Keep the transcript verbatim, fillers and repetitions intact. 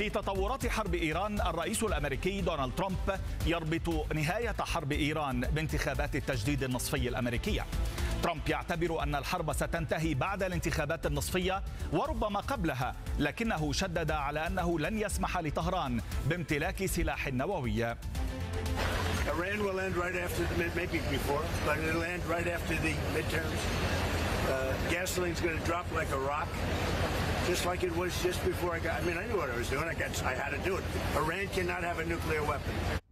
في تطورات حرب إيران، الرئيس الأمريكي دونالد ترامب يربط نهاية حرب إيران بانتخابات التجديد النصفي الأمريكية. ترامب يعتبر أن الحرب ستنتهي بعد الانتخابات النصفية وربما قبلها، لكنه شدد على أنه لن يسمح لطهران بامتلاك سلاح نووي. Iran will end right after the mid, maybe before, but it'll end right after the midterms. Uh, gasoline's going to drop like a rock, just like it was just before I got. I mean, I knew what I was doing. I got. I had to do it. Iran cannot have a nuclear weapon.